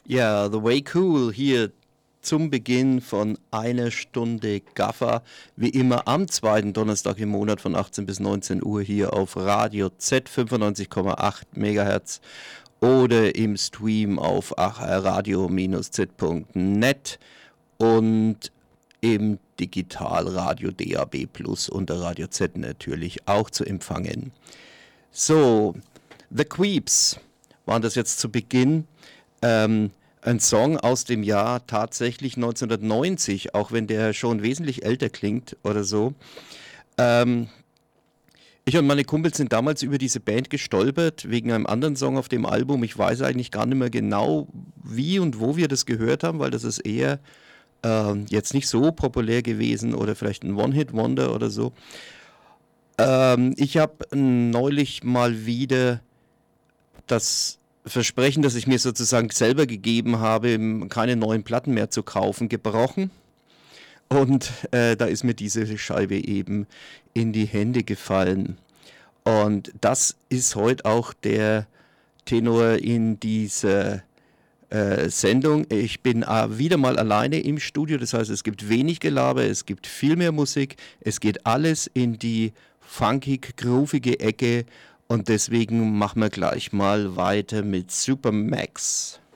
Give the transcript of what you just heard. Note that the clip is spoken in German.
Ja, The Way Cool hier zum Beginn von einer Stunde Gaffer, wie immer am zweiten Donnerstag im Monat von 18 bis 19 Uhr hier auf Radio Z 95,8 MHz oder im Stream auf radio-z.net und im Digitalradio DAB Plus unter Radio Z natürlich auch zu empfangen. So, The Creeps waren das jetzt zu Beginn. Ein Song aus dem Jahr tatsächlich 1990, auch wenn der schon wesentlich älter klingt oder so. Ich und meine Kumpels sind damals über diese Band gestolpert, wegen einem anderen Song auf dem Album. Ich weiß eigentlich gar nicht mehr genau, wie und wo wir das gehört haben, weil das ist eher jetzt nicht so populär gewesen oder vielleicht ein One-Hit-Wonder oder so. Ich habe neulich mal wieder das Versprechen, das ich mir sozusagen selber gegeben habe, keine neuen Platten mehr zu kaufen, gebrochen. Und da ist mir diese Scheibe eben in die Hände gefallen. Und das ist heute auch der Tenor in dieser Sendung. Ich bin wieder mal alleine im Studio, das heißt, es gibt wenig Gelaber, es gibt viel mehr Musik, es geht alles in die funkig, groovige Ecke. Und deswegen machen wir gleich mal weiter mit Supermax.